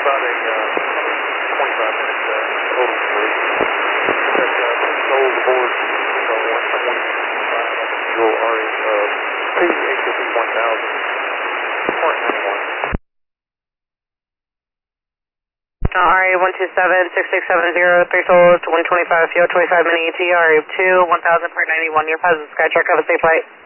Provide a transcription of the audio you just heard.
about a 25 minute total break. But control the board, so 125, your PHP 1000, part 91. RA127-6670, 3 souls to 125, fuel 25 mini ET, RA2, 1000 per 91, your positive Skytrack, have a safe flight.